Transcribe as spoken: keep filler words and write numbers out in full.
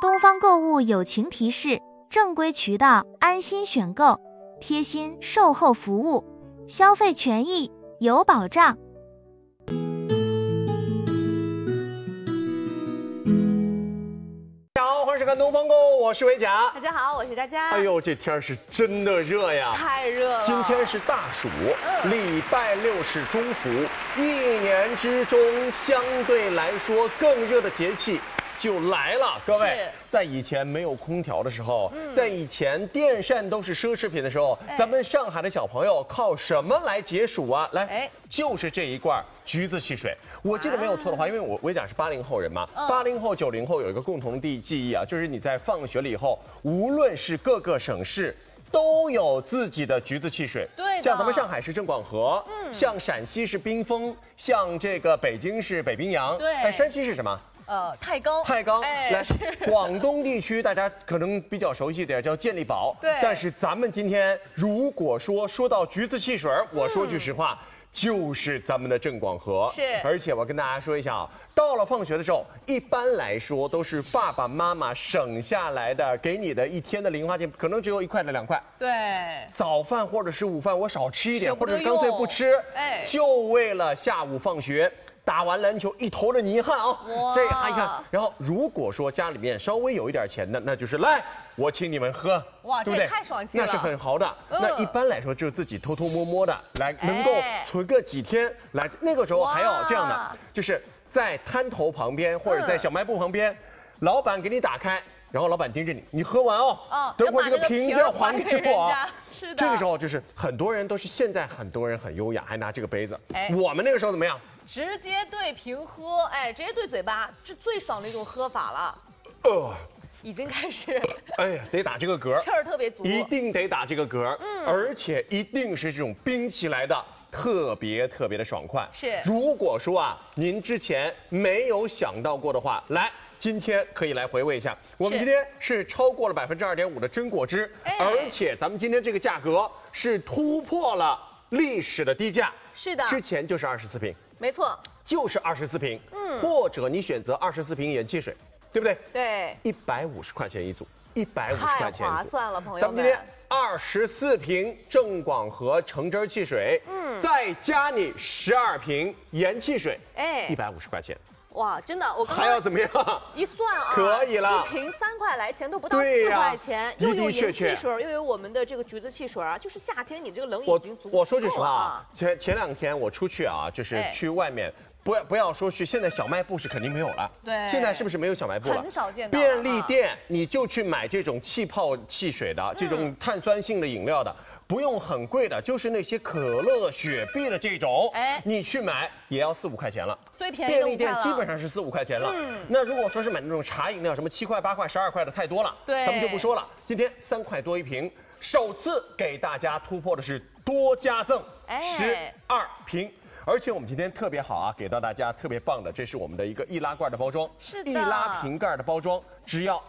东方购物友情提示：正规渠道，安心选购，贴心售后服务，消费权益有保障。 大家好，欢迎收看东方购物，我是维甲。 大家好，我是大家。 哎呦，这天是真的热呀， 太热了。 今天是大暑， 嗯、 礼拜六是中伏，一年之中相对来说更热的节气就来了。各位，在以前没有空调的时候，嗯、在以前电扇都是奢侈品的时候，哎、咱们上海的小朋友靠什么来解暑啊？来，哎、就是这一罐橘子汽水。我记得没有错的话，因为我我讲是八零后人嘛，八零后、九零后有一个共同的记忆啊，就是你在放学了以后，无论是各个省市。都有自己的橘子汽水， 对， 像咱们上海是郑广和，嗯，像陕西是冰峰，像这个北京是北冰洋， 对， 哎，山西是什么？ 呃，太高， 太高， 哎、 来，广东地区大家可能比较熟悉一点，叫健力宝， 对。 但是咱们今天如果说说到橘子汽水，我说句实话。嗯就是咱们的郑广和， 是， 而且我跟大家说一下啊，到了放学的时候，一般来说都是爸爸妈妈省下来的，给你的一天的零花钱，可能只有一块到两块。 对， 早饭或者是午饭我少吃一点，或者干脆不吃，哎，就为了下午放学。打完篮球一头的泥汗啊，这哎呀，然后如果说家里面稍微有一点钱的，那就是来我请你们喝， 哇， 对不对？ 太爽气了， 那是很豪的。嗯、那一般来说就是自己偷偷摸摸的来，能够存个几天来。那个时候还有这样的，就是在摊头旁边或者在小卖部旁边，嗯、老板给你打开。然后老板盯着你，你喝完哦，哦等会儿这个瓶子要还给我。 是的， 这个时候就是很多人都是现在很多人很优雅，还拿这个杯子。哎，我们那个时候怎么样？ 直接对瓶喝，哎，直接对嘴巴，这最爽的一种喝法了。 呃， 已经开始。 哎呀，得打这个嗝， 气儿特别足， 一定得打这个嗝。嗯，而且一定是这种冰起来的。特别特别的爽快。 是， 如果说啊，您之前没有想到过的话，来。今天可以来回味一下，我们今天是超过了百分之二点五的真果汁，哎、而且咱们今天这个价格是突破了历史的低价。 是的， 之前就是二十四瓶， 没错， 就是二十四瓶。嗯，或者你选择二十四瓶盐汽水，对不对？ 对， 一百五十块钱一组，一百五十块钱， 太划算了，朋友们。 咱们今天二十四瓶郑广和橙汁汽水，嗯，再加你十二瓶盐汽水，哎，一百五十块钱。 哇，真的，我刚刚还要怎么样？ 一算啊， 可以了， 一瓶三块来钱都不到四块钱，又有盐汽水，又有我们的这个橘子汽水啊，就是夏天你这个冷饮已经足够了。 我说句实话啊，前前两天我出去啊，就是去外面，不要不要说去，现在小卖部是肯定没有了。 对， 现在是不是没有小卖部了？ 很少见到。 便利店你就去买这种气泡汽水的，这种碳酸性的饮料的。不用很贵的，就是那些可乐、雪碧的这种，哎，你去买也要四五块钱了。 最便宜的便利店基本上是四五块钱了。嗯，那如果说是买那种茶饮料，什么七块、八块、十二块的太多了， 对， 咱们就不说了。今天三块多一瓶，首次给大家突破的是多加赠十二瓶。而且我们今天特别好啊，给到大家特别棒的，这是我们的一个易拉罐的包装， 是的， 易拉瓶盖的包装，只要